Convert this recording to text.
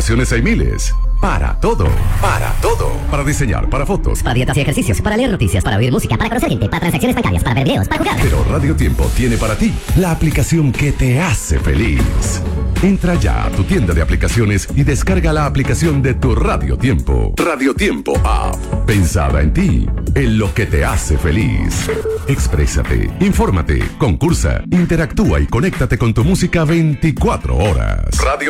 aplicaciones hay miles. Para todo. Para diseñar, para fotos. Para dietas y ejercicios, para leer noticias, para oír música, para conocer gente, para transacciones bancarias, para ver videos, para jugar. Pero Radio Tiempo tiene para ti la aplicación que te hace feliz. Entra ya a tu tienda de aplicaciones y descarga la aplicación de tu Radio Tiempo. Radio Tiempo App. Pensada en ti, en lo que te hace feliz. Exprésate, infórmate, concursa, interactúa y conéctate con tu música 24 horas. Radio